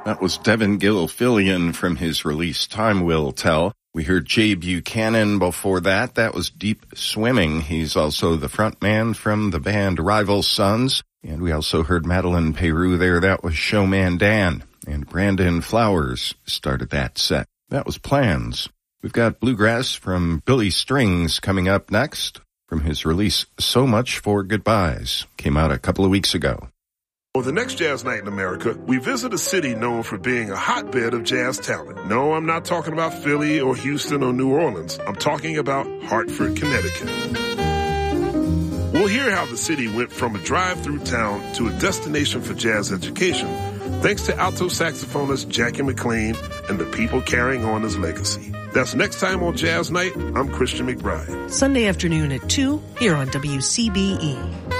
That was Devin Gilfillian from his release Time Will Tell. We heard Jay Buchanan before that. That was Deep Swimming. He's also the front man from the band Rival Sons. And we also heard Madeline Peru there. That was Showman Dan. And Brandon Flowers started that set. That was Plans. We've got Bluegrass from Billy Strings coming up next from his release So Much for Goodbyes. Came out a couple of weeks ago. For the next Jazz Night in America, we visit a city known for being a hotbed of jazz talent. No, I'm not talking about Philly or Houston or New Orleans. I'm talking about Hartford, Connecticut. We'll hear how the city went from a drive-through town to a destination for jazz education, thanks to alto saxophonist Jackie McLean and the people carrying on his legacy. That's next time on Jazz Night. I'm Christian McBride. Sunday afternoon at 2 here on WCBE.